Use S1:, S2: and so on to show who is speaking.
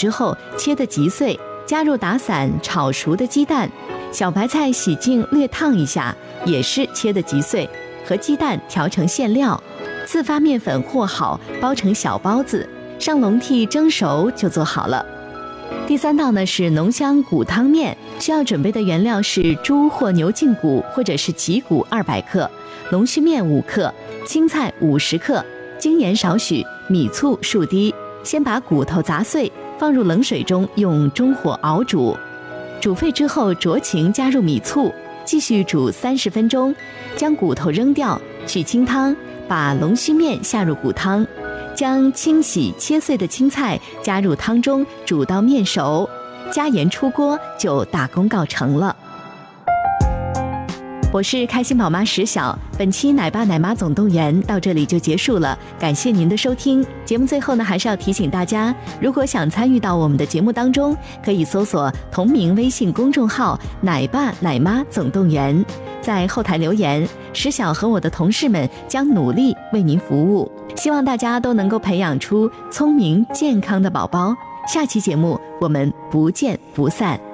S1: 之后切得极碎，加入打散炒熟的鸡蛋，小白菜洗净略烫一下，也是切得极碎，和鸡蛋调成馅料，自发面粉和好，包成小包子，上笼屉蒸熟就做好了。第3道呢是浓香骨汤面，需要准备的原料是猪或牛胫骨或者是脊骨200克，龙须面5克，青菜50克，精盐少许，米醋数滴。先把骨头砸碎，放入冷水中用中火熬煮，煮沸之后酌情加入米醋，继续煮30分钟，将骨头扔掉，取清汤，把龙须面下入骨汤，将清洗切碎的青菜加入汤中煮到面熟，加盐出锅就大功告成了。我是开心宝妈石晓，本期奶爸奶妈总动员到这里就结束了，感谢您的收听。节目最后呢，还是要提醒大家，如果想参与到我们的节目当中，可以搜索同名微信公众号奶爸奶妈总动员，在后台留言，石晓和我的同事们将努力为您服务，希望大家都能够培养出聪明健康的宝宝。下期节目我们不见不散。